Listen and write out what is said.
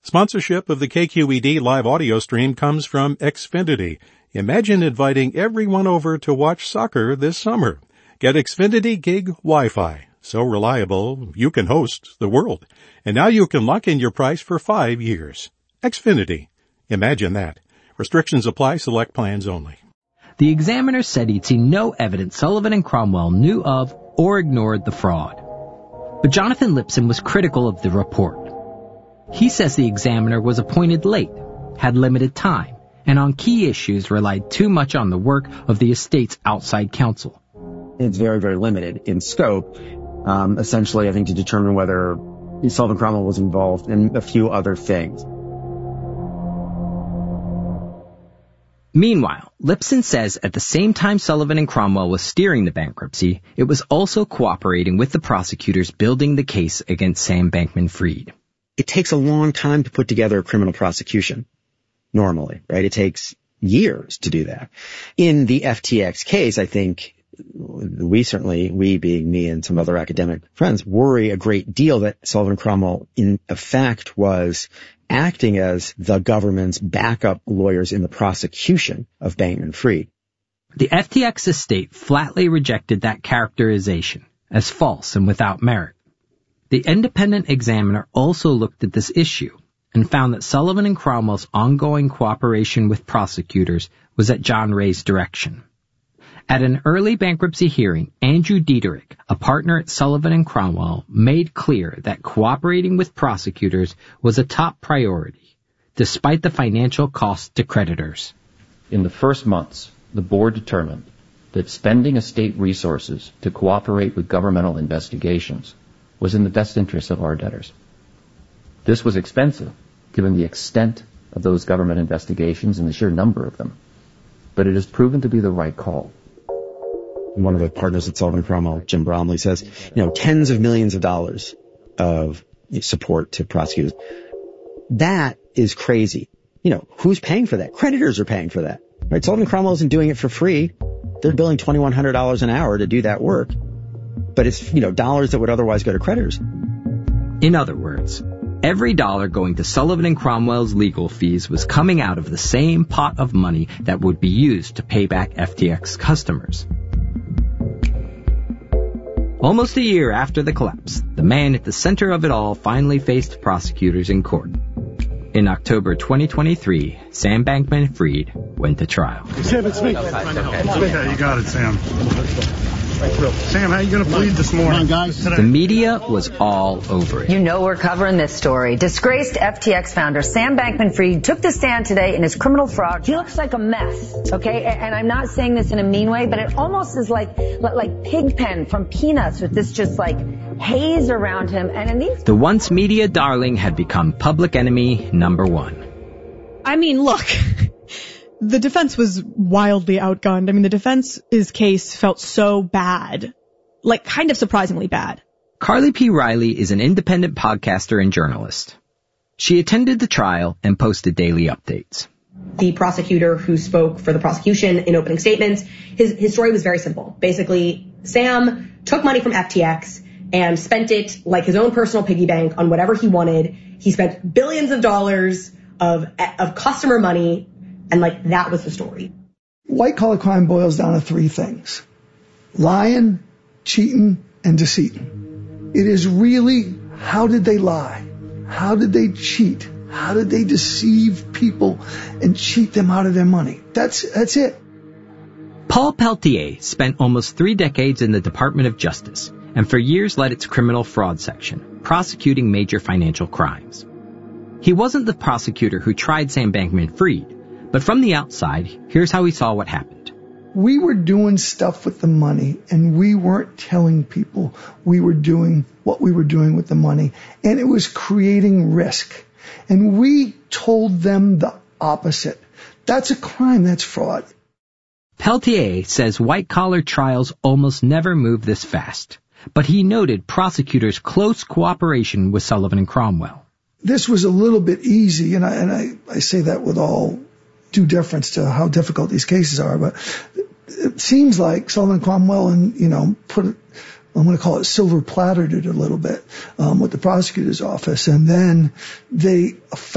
Sponsorship of the KQED live audio stream comes from Xfinity. Imagine inviting everyone over to watch soccer this summer. Get Xfinity Gig Wi-Fi. So reliable, you can host the world. And now you can lock in your price for 5 years. Xfinity. Imagine that. Restrictions apply. Select plans only. The examiner said he'd seen no evidence Sullivan and Cromwell knew of or ignored the fraud. But Jonathan Lipson was critical of the report. He says the examiner was appointed late, had limited time, and on key issues relied too much on the work of the estate's outside counsel. It's very, very limited in scope, essentially, I think, to determine whether Sullivan Cromwell was involved in a few other things. Meanwhile, Lipson says at the same time Sullivan and Cromwell was steering the bankruptcy, it was also cooperating with the prosecutors building the case against Sam Bankman-Fried. It takes a long time to put together a criminal prosecution, normally, right? It takes years to do that. In the FTX case, I think we being me and some other academic friends, worry a great deal that Sullivan Cromwell, in effect, was acting as the government's backup lawyers in the prosecution of Bankman-Fried. The FTX estate flatly rejected that characterization as false and without merit. The independent examiner also looked at this issue and found that Sullivan and Cromwell's ongoing cooperation with prosecutors was at John Ray's direction. At an early bankruptcy hearing, Andrew Dieterich, a partner at Sullivan and Cromwell, made clear that cooperating with prosecutors was a top priority, despite the financial cost to creditors. In the first months, the board determined that spending estate resources to cooperate with governmental investigations was in the best interest of our debtors. This was expensive, given the extent of those government investigations and the sheer number of them. But it has proven to be the right call. One of the partners at Sullivan Cromwell, Jim Bromley, says, tens of millions of dollars of support to prosecutors. That is crazy. Who's paying for that? Creditors are paying for that, right? Sullivan Cromwell isn't doing it for free. They're billing $2,100 an hour to do that work. But it's, dollars that would otherwise go to creditors. In other words, every dollar going to Sullivan and Cromwell's legal fees was coming out of the same pot of money that would be used to pay back FTX customers. Almost a year after the collapse, the man at the center of it all finally faced prosecutors in court. In October 2023, Sam Bankman-Fried went to trial. Sam, it's me. Okay, you got it, Sam. Sam, how are you going to plead this morning? Come on, guys. The media was all over it. We're covering this story. Disgraced FTX founder Sam Bankman-Fried took the stand today in his criminal fraud. He looks like a mess, okay? And I'm not saying this in a mean way, but it almost is like Pigpen from Peanuts with this just haze around him. And in these... The once media darling had become public enemy number one. I mean, look... The defense was wildly outgunned. I mean, the defense's case felt so bad. Kind of surprisingly bad. Carly P. Riley is an independent podcaster and journalist. She attended the trial and posted daily updates. The prosecutor who spoke for the prosecution in opening statements, his story was very simple. Basically, Sam took money from FTX and spent it like his own personal piggy bank on whatever he wanted. He spent billions of dollars of customer money. And that was the story. White-collar crime boils down to three things: lying, cheating, and deceit. It is really, how did they lie? How did they cheat? How did they deceive people and cheat them out of their money? That's it. Paul Peltier spent almost 3 decades in the Department of Justice and for years led its criminal fraud section, prosecuting major financial crimes. He wasn't the prosecutor who tried Sam Bankman-Fried, but from the outside, here's how he saw what happened. We were doing stuff with the money, and we weren't telling people we were doing what we were doing with the money, and it was creating risk. And we told them the opposite. That's a crime, that's fraud. Peltier says white-collar trials almost never move this fast, but he noted prosecutors' close cooperation with Sullivan and Cromwell. This was a little bit easy, and I say that with all due deference to how difficult these cases are, but it seems like Sullivan Cromwell and, I'm going to call it silver plattered it a little bit with the prosecutor's office, and then they